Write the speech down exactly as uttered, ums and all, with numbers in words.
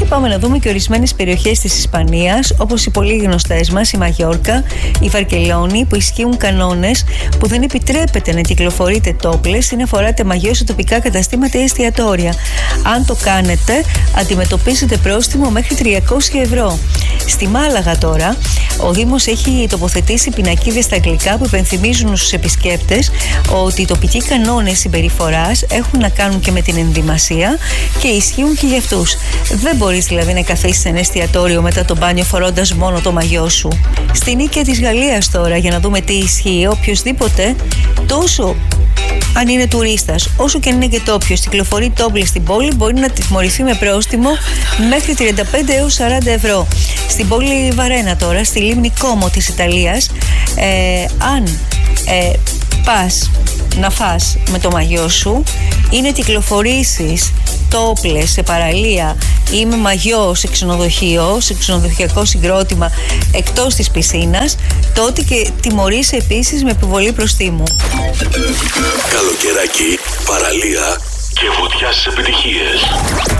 πάμε να δούμε και ορισμένες περιοχές της Ισπανίας, όπως οι πολύ γνωστές μας, η Μαγιόρκα, η Βαρκελόνη, που ισχύουν κανόνες που δεν επιτρέπεται να κυκλοφορείτε τόπλες ή να φοράτε μαγιό σε τοπικά καταστήματα ή εστιατόρια. Αν το κάνετε, αντιμετωπίζετε πρόστιμο μέχρι τριακόσια ευρώ. Στη Μάλαγα τώρα, ο Δήμος έχει τοποθετήσει πινακίδες στα αγγλικά που υπενθυμίζουν στους επισκέπτες ότι οι τοπικοί κανόνες συμπεριφοράς έχουν να κάνουν και με την ενδυμασία και ισχύουν και για αυτούς. Δεν μπορείς δηλαδή να καθίσεις σε ένα εστιατόριο μετά το μπάνιο φορώντας μόνο το μαγιό σου. Στη Νίκαια της Γαλλίας τώρα, για να δούμε τι ισχύει, οποιοσδήποτε, τόσο αν είναι τουρίστας, όσο και αν είναι και τόπιος, κυκλοφορεί τόπλες στην πόλη, μπορεί να τιμωρηθεί με πρόστιμο μέχρι τριάντα πέντε έως σαράντα ευρώ. Στην πόλη Βαρένα τώρα, στη λίμνη Κόμο της Ιταλίας, ε, αν ε, πας να φας με το μαγιό σου ή να κυκλοφορήσεις τόπλες σε παραλία ή με μαγιό σε ξενοδοχείο, σε ξενοδοχειακό συγκρότημα εκτός της πισίνας, τότε και τιμωρείσαι επίσης με επιβολή προστίμου. Καλοκαιράκι, παραλία και βουτιά στις επιτυχίες.